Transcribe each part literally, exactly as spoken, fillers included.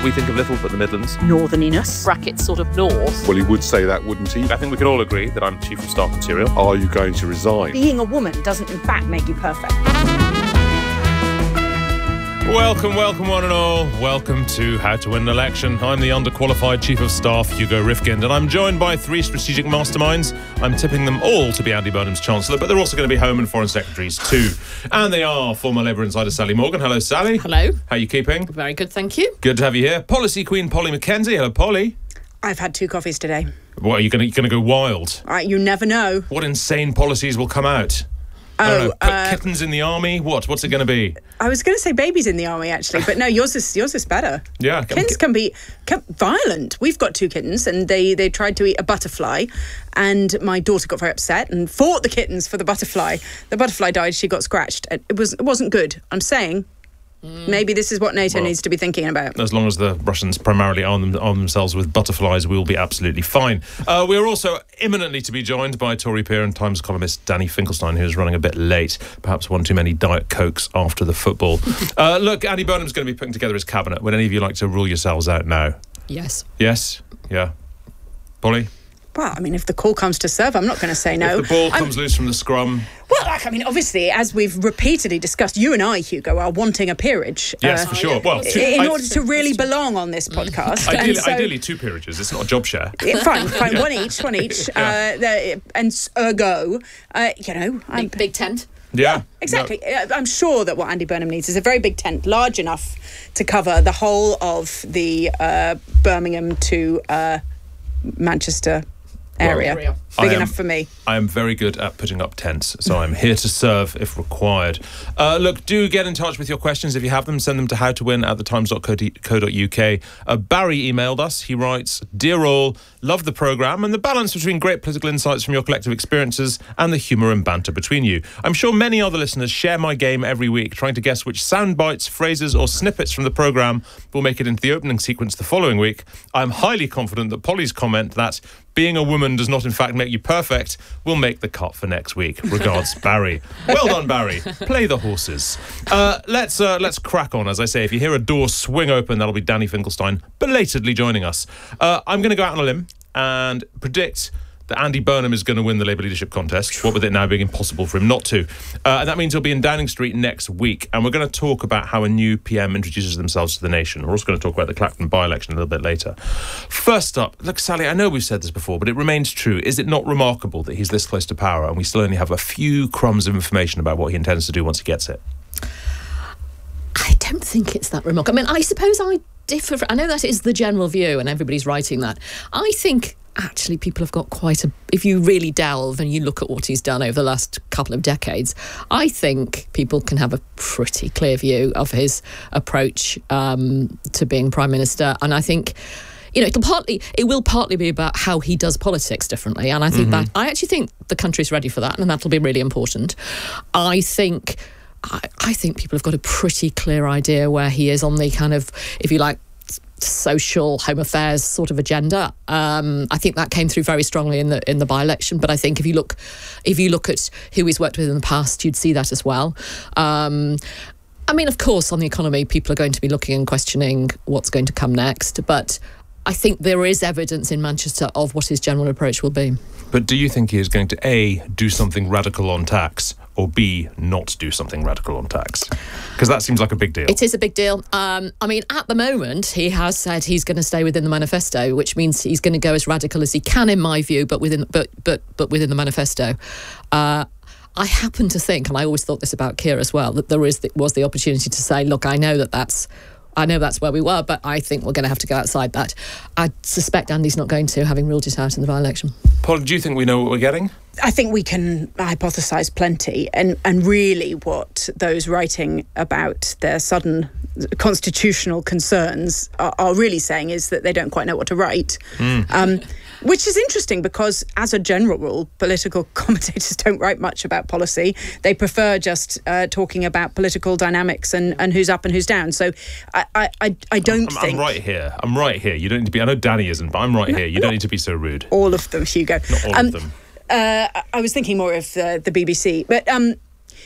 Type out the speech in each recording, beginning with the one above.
We think of little but the Midlands. Northerniness. Brackets sort of north. Well, he would say that, wouldn't he? I think we can all agree that I'm Chief of Staff material. Are you going to resign? Being a woman doesn't in fact make you perfect. Welcome, welcome one and all. Welcome to How to Win an Election. I'm the underqualified Chief of Staff, Hugo Rifkind, and I'm joined by three strategic masterminds. I'm tipping them all to be Andy Burnham's Chancellor, but they're also going to be Home and Foreign Secretaries too. And they are former Labour insider Sally Morgan. Hello, Sally. Hello. How are you keeping? Very good, thank you. Good to have you here. Policy Queen Polly Mackenzie. Hello, Polly. I've had two coffees today. What, are you going to go wild? All right, you never know. What insane policies will come out? I don't Oh, know, put uh, kittens in the army? What? What's it going to be? I was going to say babies in the army, actually, but no, yours is yours is better. Yeah. Kittens can be can, violent. We've got two kittens, and they, they tried to eat a butterfly, and my daughter got very upset and fought the kittens for the butterfly. The butterfly died. She got scratched. It was it wasn't good. I'm saying. Mm. Maybe this is what NATO well, needs to be thinking about. As long as the Russians primarily arm, them, arm themselves with butterflies, we'll be absolutely fine. Uh, we're also imminently to be joined by Tory peer and Times columnist Danny Finkelstein, who's running a bit late. Perhaps one too many Diet Cokes after the football. uh, look, Andy Burnham's going to be putting together his cabinet. Would any of you like to rule yourselves out now? Yes. Yes? Yeah. Polly? Well, I mean, if the call comes to serve, I'm not going to say no. If the ball I'm, comes loose from the scrum... Well, like, I mean, obviously, as we've repeatedly discussed, you and I, Hugo, are wanting a peerage. Yes, uh, for sure. Well, two, in I, order to really belong on this podcast. Ideally, so, ideally two peerages. It's not a job share. Yeah, fine, fine. One each, one each. Yeah. Uh, the, and ergo, uh, you know... I'm, Big, big tent. Yeah. Exactly. No. I'm sure that what Andy Burnham needs is a very big tent, large enough to cover the whole of the uh, Birmingham to uh, Manchester area. Well, big I enough am, for me. I am very good at putting up tents, so I'm here to serve if required. Uh, look, do get in touch with your questions if you have them. Send them to howtowin at thetimes dot co dot uk. Uh, Barry emailed us. He writes, Dear all, love the programme and the balance between great political insights from your collective experiences and the humour and banter between you. I'm sure many other listeners share my game every week, trying to guess which sound bites, phrases or snippets from the programme will make it into the opening sequence the following week. I'm highly confident that Polly's comment that being a woman does not in fact make you perfect will make the cut for next week. Regards, Barry. Well done, Barry. Play the horses. Uh, let's uh, let's crack on. As I say, if you hear a door swing open, that'll be Danny Finkelstein belatedly joining us. Uh, I'm going to go out on a limb and predict that Andy Burnham is going to win the Labour leadership contest, what with it now being impossible for him not to. Uh, and that means he'll be in Downing Street next week. And we're going to talk about how a new P M introduces themselves to the nation. We're also going to talk about the Clacton by-election a little bit later. First up, look, Sally, I know we've said this before, but it remains true. Is it not remarkable that he's this close to power and we still only have a few crumbs of information about what he intends to do once he gets it? I don't think it's that remarkable. I mean, I suppose I differ. I know that is the general view and everybody's writing that. I think... Actually, people have got quite a... If you really delve and you look at what he's done over the last couple of decades, I think people can have a pretty clear view of his approach um, to being Prime Minister. And I think, you know, it'll partly, it will partly be about how he does politics differently. And I think mm-hmm. that... I actually think the country's ready for that, and that'll be really important. I think... I, I think people have got a pretty clear idea where he is on the kind of, if you like, social home affairs sort of agenda. Um, I think that came through very strongly in the in the by-election. But I think if you look, if you look at who he's worked with in the past, you'd see that as well. Um, I mean, of course, on the economy, people are going to be looking and questioning what's going to come next. But I think there is evidence in Manchester of what his general approach will be. But do you think he is going to A, do something radical on tax, or B, not do something radical on tax? Because that seems like a big deal. It is a big deal. Um, I mean, at the moment, he has said he's going to stay within the manifesto, which means he's going to go as radical as he can, in my view, but within but but but within the manifesto. Uh, I happen to think, and I always thought this about Keir as well, that there is the, was the opportunity to say, look, I know that that's I know that's where we were, but I think we're going to have to go outside that. I suspect Andy's not going to, having ruled it out in the by-election. Paul, do you think we know what we're getting? I think we can hypothesise plenty, and, and really what those writing about their sudden constitutional concerns are, are really saying is that they don't quite know what to write. Mm. Um, which is interesting because, as a general rule, political commentators don't write much about policy. They prefer just uh, talking about political dynamics and, and who's up and who's down. So I, I, I don't I'm, think... I'm right here. I'm right here. You don't need to be... I know Danny isn't, but I'm right no, here. You don't need to be so rude. All of them, Hugo. Not all um, of them. Uh, I was thinking more of the, the B B C. But um,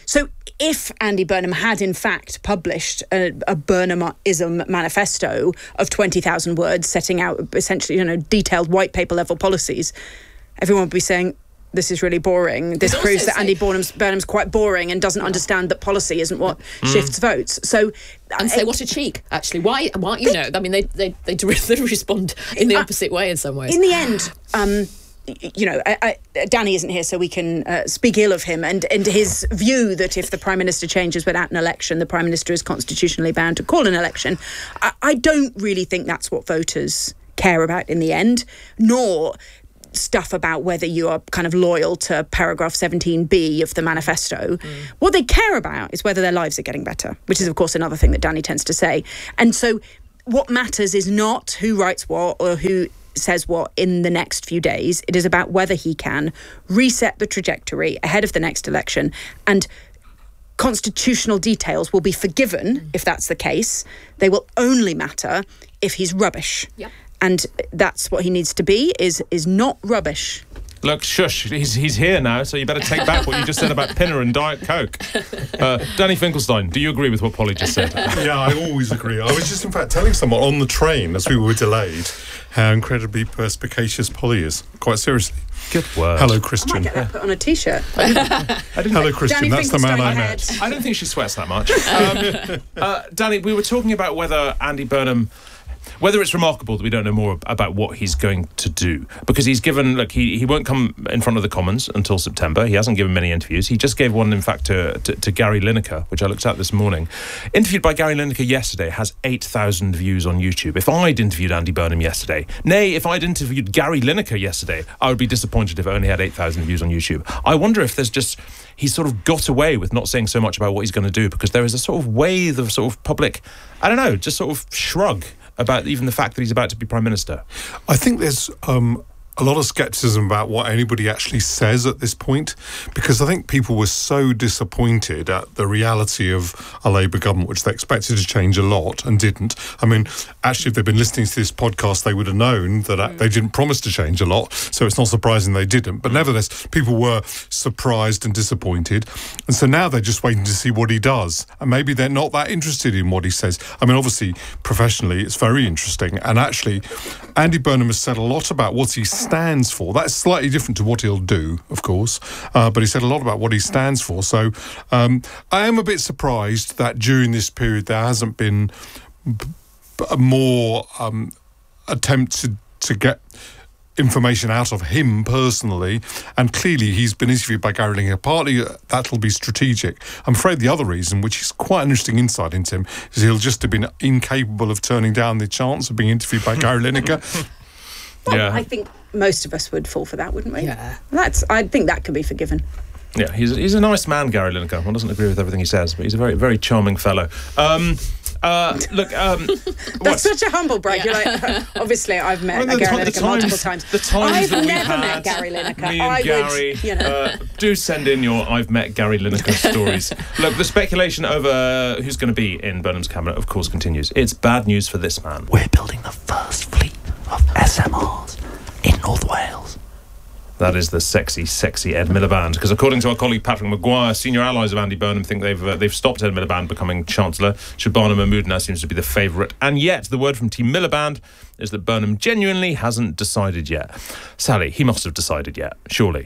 so if Andy Burnham had in fact published a, a Burnhamism manifesto of twenty thousand words setting out essentially, you know, detailed white paper level policies, everyone would be saying, this is really boring. This proves that Andy Burnham's, Burnham's quite boring and doesn't understand that policy isn't what mm. shifts votes. So, and say, what a cheek, actually. Why, why you they, know, I mean, they, they, they, they respond in the opposite uh, way in some ways. In the end, um, you know, I, I, Danny isn't here, so we can uh, speak ill of him, and, and his view that if the Prime Minister changes without an election, the Prime Minister is constitutionally bound to call an election. I, I don't really think that's what voters care about in the end, nor stuff about whether you are kind of loyal to paragraph seventeen B of the manifesto. Mm. What they care about is whether their lives are getting better, which is, of course, another thing that Danny tends to say. And so what matters is not who writes what or who says what in the next few days. It is about whether he can reset the trajectory ahead of the next election, and constitutional details will be forgiven mm. if that's the case. They will only matter if he's rubbish. Yep. And that's what he needs to be, is is not rubbish. Look, shush, he's he's here now, so you better take back what you just said about Pinner and Diet Coke. Uh, Danny Finkelstein, do you agree with what Polly just said? Yeah, I always agree. I was just, in fact, telling someone on the train as we were delayed how incredibly perspicacious Polly is. Quite seriously. Good word. Hello, Christian. I might get that put on a T-shirt. I didn't, I didn't Hello, Christian. Danny That's the man I Finkelstein met. head. I don't think she sweats that much. Um, uh, Danny, we were talking about whether Andy Burnham... Whether it's remarkable that we don't know more about what he's going to do, because he's given, look, he, he won't come in front of the Commons until September. He hasn't given many interviews. He just gave one, in fact, to, to, to Gary Lineker, which I looked at this morning. Interviewed by Gary Lineker yesterday, has eight thousand views on YouTube. If I'd interviewed Andy Burnham yesterday, nay, if I'd interviewed Gary Lineker yesterday, I would be disappointed if it only had eight thousand views on YouTube. I wonder if there's just, he's sort of got away with not saying so much about what he's going to do, because there is a sort of wave of sort of public, I don't know, just sort of shrug about even the fact that he's about to be Prime Minister. I think there's um, a lot of scepticism about what anybody actually says at this point, because I think people were so disappointed at the reality of a Labour government, which they expected to change a lot and didn't. I mean, actually, if they'd been listening to this podcast, they would have known that mm. they didn't promise to change a lot, so it's not surprising they didn't. But nevertheless, people were surprised and disappointed, and so now they're just waiting to see what he does, and maybe they're not that interested in what he says. I mean, obviously, professionally, it's very interesting, and actually, Andy Burnham has said a lot about what he stands for. That's slightly different to what he'll do, of course, uh, but he said a lot about what he stands for. So um, I am a bit surprised that during this period there hasn't been b- b- more um, attempt to, to get information out of him personally, and clearly he's been interviewed by Gary Lineker. Partly uh, that'll be strategic. I'm afraid the other reason, which is quite an interesting insight into him, is he'll just have been incapable of turning down the chance of being interviewed by Gary Lineker. Well, yeah. I think most of us would fall for that, wouldn't we? Yeah. That's. I think that can be forgiven. Yeah, he's a, he's a nice man, Gary Lineker. One doesn't agree with everything he says, but he's a very, very charming fellow. Um, uh, look, um, that's such a humble brag. Yeah. You're like, obviously, I've met well, Gary t- Lineker multiple times. The times I've that never we've met had, Gary Lineker. Me and I Gary, would, you know. uh, do send in your I've met Gary Lineker stories. Look, the speculation over who's going to be in Burnham's cabinet, of course, continues. It's bad news for this man. We're building the first fleet of S M Rs in North Wales. That is the sexy, sexy Ed Miliband. Because according to our colleague Patrick Maguire, senior allies of Andy Burnham think they've uh, they've stopped Ed Miliband becoming Chancellor. Shabana Mahmood now seems to be the favourite. And yet, the word from Team Miliband is that Burnham genuinely hasn't decided yet. Sally, he must have decided yet, surely.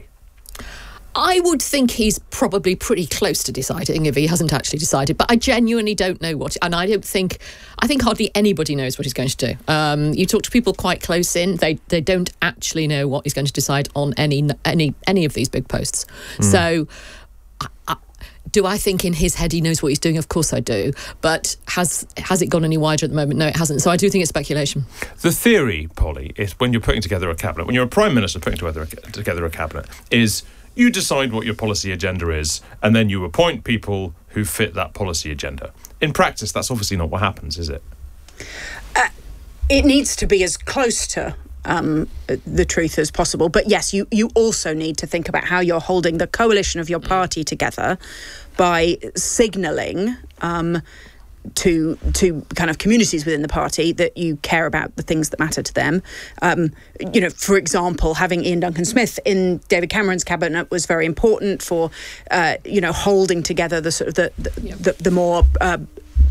I would think he's probably pretty close to deciding if he hasn't actually decided, but I genuinely don't know what, and I don't think, I think hardly anybody knows what he's going to do. Um, you talk to people quite close in, they they don't actually know what he's going to decide on any any any of these big posts. Mm. So, I, I, do I think in his head he knows what he's doing? Of course I do, but has has it gone any wider at the moment? No, it hasn't. So I do think it's speculation. The theory, Polly, is when you're putting together a cabinet, when you're a Prime Minister putting together a, together a cabinet, is you decide what your policy agenda is, and then you appoint people who fit that policy agenda. In practice, that's obviously not what happens, is it? Uh, it needs to be as close to um, the truth as possible. But yes, you, you also need to think about how you're holding the coalition of your party together by signalling um, to to kind of communities within the party that you care about the things that matter to them. Um, you know, for example, having Ian Duncan Smith in David Cameron's cabinet was very important for, uh, you know, holding together the sort of the the, yep. the, the more uh,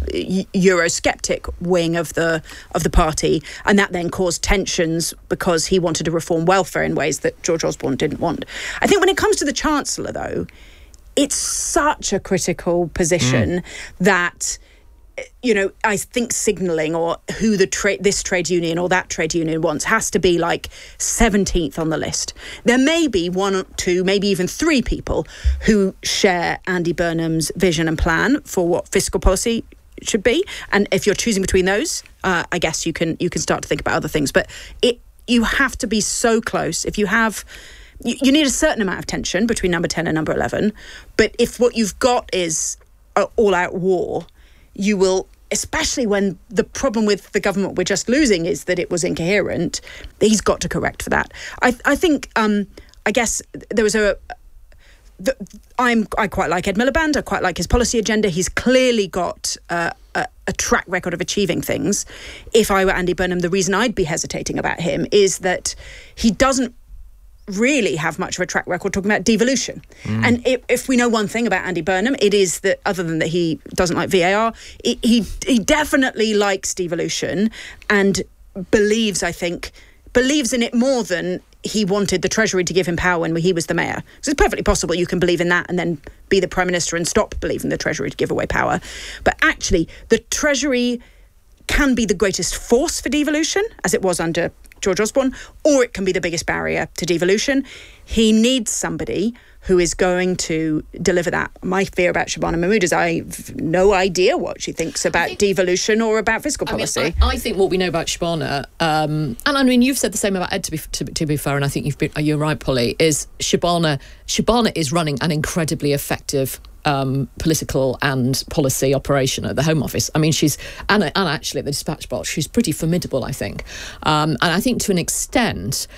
Eurosceptic wing of the of the party, and that then caused tensions because he wanted to reform welfare in ways that George Osborne didn't want. I think when it comes to the Chancellor, though, it's such a critical position mm. that, you know, I think signalling or who the tra- this trade union or that trade union wants has to be like seventeenth on the list. There may be one or two, maybe even three people who share Andy Burnham's vision and plan for what fiscal policy should be, and if you're choosing between those, uh, I guess you can you can start to think about other things. But it you have to be so close. If you have, you, you need a certain amount of tension between number ten and number eleven. But if what you've got is an all-out war, you will, especially when the problem with the government we're just losing is that it was incoherent. He's got to correct for that. I I think um, I guess there was a. The, I'm, I quite like Ed Miliband. I quite like his policy agenda. He's clearly got uh, a, a track record of achieving things. If I were Andy Burnham, the reason I'd be hesitating about him is that he doesn't really have much of a track record talking about devolution. Mm. And if, if we know one thing about Andy Burnham, it is that other than that he doesn't like V A R, he, he, he definitely likes devolution and believes, I think, believes in it more than he wanted the Treasury to give him power when he was the mayor. So it's perfectly possible you can believe in that and then be the Prime Minister and stop believing the Treasury to give away power. But actually, the Treasury can be the greatest force for devolution, as it was under George Osborne, or it can be the biggest barrier to devolution. He needs somebody who is going to deliver that. My fear about Shabana Mahmood is I have no idea what she thinks about think, devolution or about fiscal policy. I, mean, I, I think what we know about Shabana, um, and I mean, you've said the same about Ed, to be, to, to be fair, and I think you've been, you're right, Polly, is Shabana, Shabana is running an incredibly effective Um, political and policy operation at the Home Office. I mean, she's, and, and actually at the dispatch box, she's pretty formidable, I think. Um, and I think to an extent,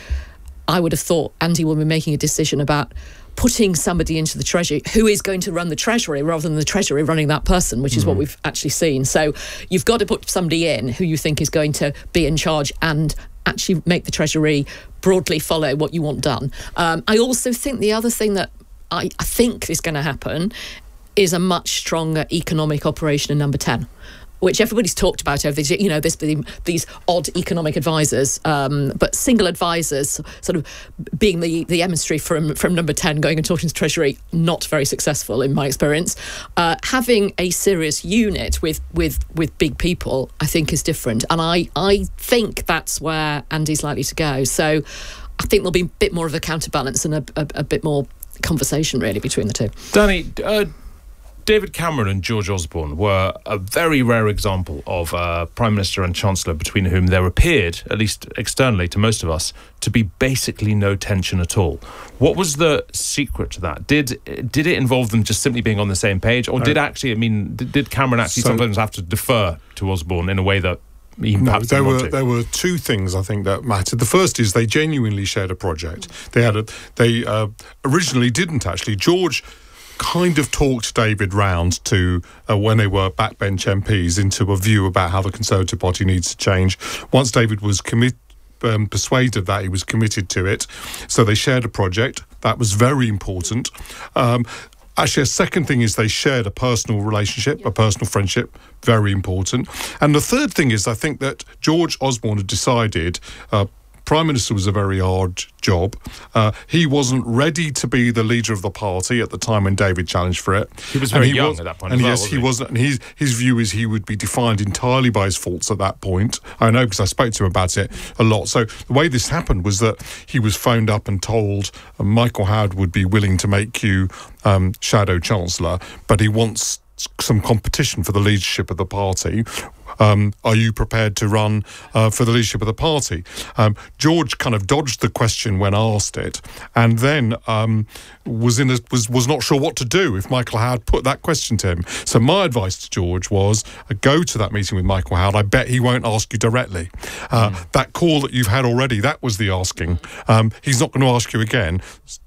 I would have thought Andy will be making a decision about putting somebody into the Treasury who is going to run the Treasury rather than the Treasury running that person, which is mm-hmm. what we've actually seen. So you've got to put somebody in who you think is going to be in charge and actually make the Treasury broadly follow what you want done. Um, I also think the other thing that I, I think is going to happen is a much stronger economic operation in number ten, which everybody's talked about over these, you know, this, these odd economic advisors, um, but single advisors sort of being the, the emissary from, from number ten, going and talking to Treasury, not very successful in my experience. Uh, having a serious unit with, with, with big people, I think is different. And I, I think that's where Andy's likely to go. So I think there'll be a bit more of a counterbalance and a, a, a bit more conversation really between the two. Danny, uh, David Cameron and George Osborne were a very rare example of a Prime Minister and Chancellor between whom there appeared, at least externally to most of us, to be basically no tension at all. What was the secret to that? Did did it involve them just simply being on the same page, or did actually, I mean, did, did Cameron actually so, sometimes have to defer to Osborne in a way that No, there were there were two things I think that mattered. The first is they genuinely shared a project. They had a they uh, originally didn't actually. George kind of talked David round to uh, when they were backbench M Ps into a view about how the Conservative Party needs to change. Once David was commit, um, persuaded that he was committed to it, so they shared a project that was very important. Um, Actually, a second thing is they shared a personal relationship, a personal friendship, very important. And the third thing is I think that George Osborne had decided uh, Prime Minister was a very hard job. Uh, he wasn't ready to be the leader of the party at the time when David challenged for it. He was very he young was, at that point and as well, yes, wasn't he he? wasn't. And his, his view is he would be defined entirely by his faults at that point. I know because I spoke to him about it a lot. So the way this happened was that he was phoned up and told uh, Michael Howard would be willing to make you um, Shadow Chancellor, but he wants some competition for the leadership of the party. Um, are you prepared to run uh, for the leadership of the party? Um, George kind of dodged the question when asked it, and then um, was in a, was was not sure what to do if Michael Howard put that question to him. So my advice to George was uh, go to that meeting with Michael Howard. I bet he won't ask you directly. Uh, mm. That call that you've had already, that was the asking. Um, he's not going to ask you again.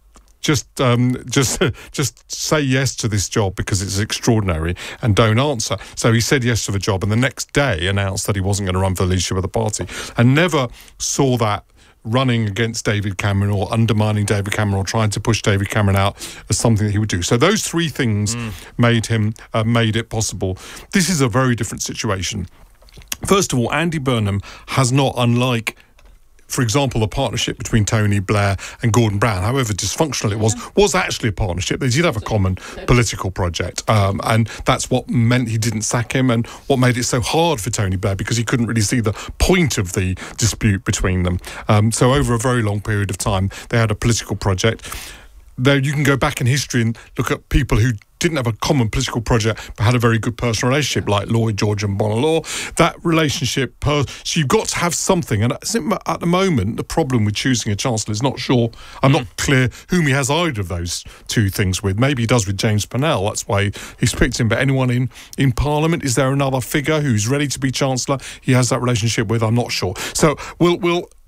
just um, just just say yes to this job because it's extraordinary and don't answer. So he said yes to the job, and the next day announced that he wasn't going to run for the leadership of the party, and never saw that running against David Cameron or undermining David Cameron or trying to push David Cameron out as something that he would do. So those three things mm. made him uh, made it possible. This is a very different situation. First of all, Andy Burnham has not, unlike, for example, the partnership between Tony Blair and Gordon Brown, however dysfunctional it was, was actually a partnership. They did have a common political project, um, and that's what meant he didn't sack him and what made it so hard for Tony Blair, because he couldn't really see the point of the dispute between them. Um, so over a very long period of time, they had a political project. There, you can go back in history and look at people who didn't have a common political project but had a very good personal relationship, like Lloyd George and Bonner-Law. That relationship, per- so you've got to have something. And at the moment, the problem with choosing a Chancellor is not sure, I'm not clear whom he has either of those two things with. Maybe he does with James Purnell, that's why he's picked him. But anyone in, in Parliament, is there another figure who's ready to be Chancellor he has that relationship with? I'm not sure. So we'll we'll